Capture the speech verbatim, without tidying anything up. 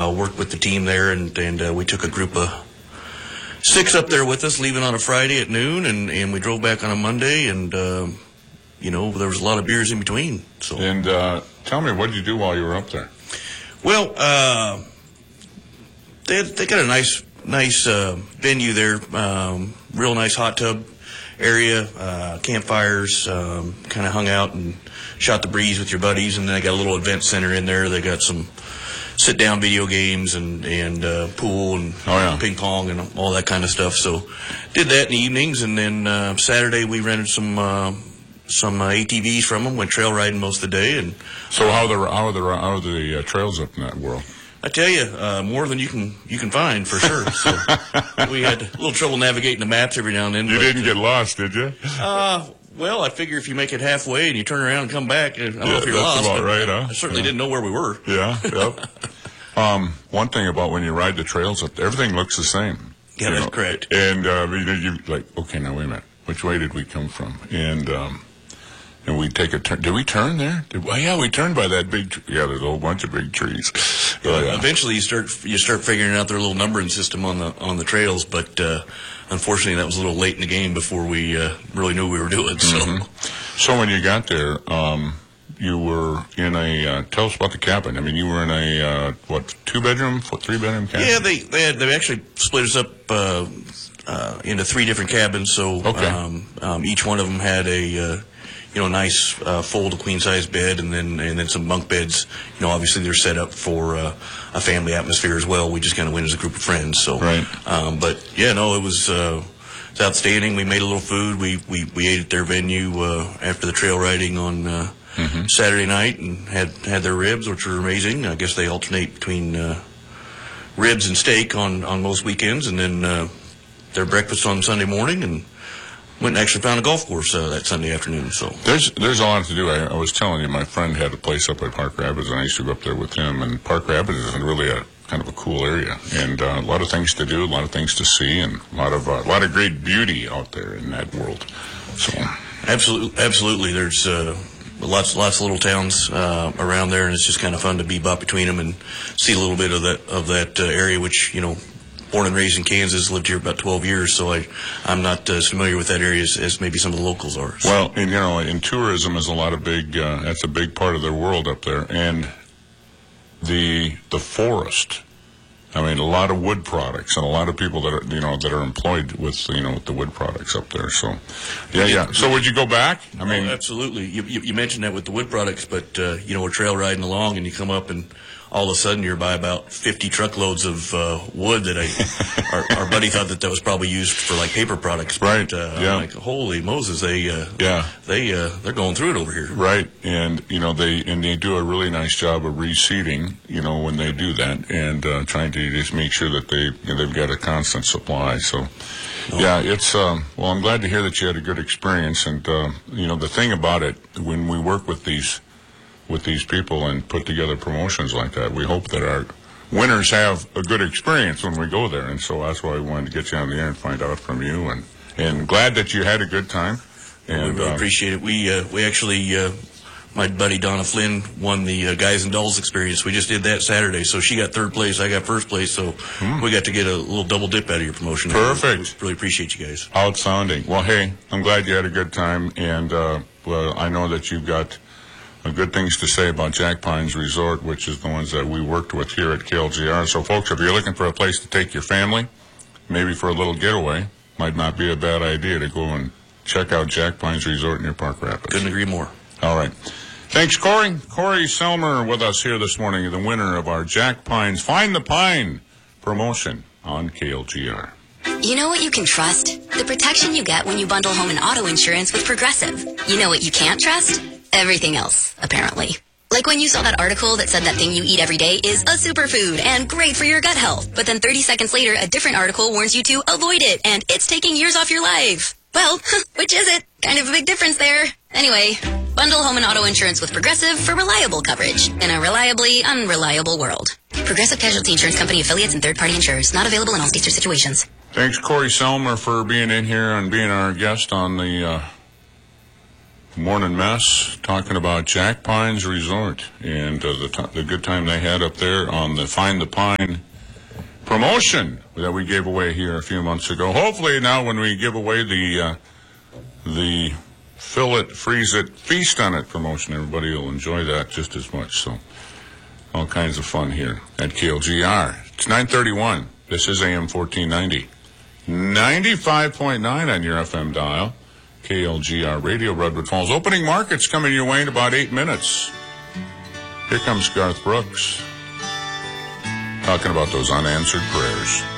uh, worked with the team there, and, and uh, we took a group of six up there with us, leaving on a Friday at noon, and, and we drove back on a Monday, and, uh, you know, there was a lot of beers in between. So. And uh, tell me, what did you do while you were up there? Well, uh, they, they got a nice nice uh, venue there, um, real nice hot tub area, uh, campfires, um, kind of hung out and shot the breeze with your buddies, and then they got a little event center in there. They got some sit-down video games and, and uh, pool and oh, yeah. ping pong and all that kind of stuff. So did that in the evenings, and then uh, Saturday we rented some uh, some uh, A T Vs from them, went trail riding most of the day. And so how, the, how are the, how are the uh, trails up in that world? I tell you, uh, more than you can you can find, for sure. So we had a little trouble navigating the maps every now and then. You but, didn't get lost, did you? Uh, well, I figure if you make it halfway and you turn around and come back, I don't yeah, know if you're that's lost. about but right, huh? I certainly yeah. didn't know where we were. Yeah, yep. um, one thing about when you ride the trails up there, everything looks the same. Yeah, that's know? correct. And uh, you, you like, okay, now wait a minute. Which way did we come from? And um, and we take a turn. Did we turn there? Did, well, yeah, we turned by that big tree. Yeah, there's a whole bunch of big trees. Uh, yeah. Eventually, you start you start figuring out their little numbering system on the on the trails, but uh, unfortunately, that was a little late in the game before we uh, really knew what we were doing. So, mm-hmm. so when you got there, um, you were in a. Uh, tell us about the cabin. I mean, you were in a uh, what two bedroom, three bedroom cabin? Yeah, they they had, they actually split us up uh, uh, into three different cabins. So okay. um, um, each one of them had a. Uh, You know, nice uh, fold queen size bed, and then and then some bunk beds. You know, obviously they're set up for uh, a family atmosphere as well. We just kind of went as a group of friends. So, right. Um, but yeah, no, it was uh, it was outstanding. We made a little food. We we, we ate at their venue uh, after the trail riding on uh, mm-hmm. Saturday night, and had had their ribs, which were amazing. I guess they alternate between uh, ribs and steak on on most weekends, and then uh, their breakfast on Sunday morning, and went and actually found a golf course uh, that Sunday afternoon. So there's there's a lot to do. I, I was telling you, my friend had a place up at Park Rapids, and I used to go up there with him. And Park Rapids is really a kind of a cool area, and uh, a lot of things to do, a lot of things to see, and a lot of uh, a lot of great beauty out there in that world. So absolutely, absolutely. There's uh, lots lots of little towns uh, around there, and it's just kind of fun to be bop between them and see a little bit of that of that uh, area, which you know. Born and raised in Kansas, lived here about twelve years, so I, I'm not uh, as familiar with that area as, as maybe some of the locals are. So. Well, and, you know, and tourism is a lot of big, uh, that's a big part of their world up there. And the the forest, I mean, a lot of wood products and a lot of people that are, you know, that are employed with, you know, with the wood products up there. So, yeah, yeah. So would you go back? I mean, oh, absolutely. You, you, you mentioned that with the wood products, but, uh, you know, we're trail riding along and you come up and all of a sudden you're by about fifty truckloads of uh, wood that I, our, our buddy thought that that was probably used for like paper products. But, right. Uh, yeah. I'm like, holy Moses, they, uh, yeah. they, uh, they're going through it over here. Right. And, you know, they, and they do a really nice job of reseeding, you know, when they do that and, uh, trying to just make sure that they, you know, they've got a constant supply. So, oh. yeah, it's, um, well, I'm glad to hear that you had a good experience. And, uh, you know, the thing about it, when we work with these, with these people and put together promotions like that, we hope that our winners have a good experience when we go there. And so that's why we wanted to get you on the air and find out from you. And, and glad that you had a good time. And we really uh, appreciate it. We, uh, we actually, uh, my buddy Donna Flynn won the uh, Guys and Dolls experience. We just did that Saturday. So she got third place. I got first place. So hmm. we got to get a little double dip out of your promotion. Perfect. We really appreciate you guys. Outstanding. Well, hey, I'm glad you had a good time. And, uh, well, I know that you've got good things to say about Jack Pines Resort, which is the ones that we worked with here at K L G R. So, folks, if you're looking for a place to take your family, maybe for a little getaway, might not be a bad idea to go and check out Jack Pines Resort near Park Rapids. Couldn't agree more. All right. Thanks, Corey. Corey Selmer with us here this morning, the winner of our Jack Pines Find the Pine promotion on K L G R. You know what you can trust? The protection you get when you bundle home and auto insurance with Progressive. You know what you can't trust? Everything else, apparently. Like when you saw that article that said that thing you eat every day is a superfood and great for your gut health. But then thirty seconds later, a different article warns you to avoid it and it's taking years off your life. Well, which is it? Kind of a big difference there. Anyway, bundle home and auto insurance with Progressive for reliable coverage in a reliably unreliable world. Progressive Casualty Insurance Company affiliates and third-party insurers. Not available in all states or situations. Thanks, Corey Selmer, for being in here and being our guest on the... Uh Morning Mess talking about Jack Pines Resort and uh, the, t- the good time they had up there on the Find the Pine promotion that we gave away here a few months ago. Hopefully now when we give away the uh, the Fill It, Freeze It, Feast on It promotion, everybody will enjoy that just as much. So all kinds of fun here at K L G R. It's nine thirty-one. This is A M fourteen ninety. ninety-five point nine on your F M dial. K L G R Radio, Redwood Falls. Opening markets coming your way in about eight minutes. Here comes Garth Brooks talking about those unanswered prayers.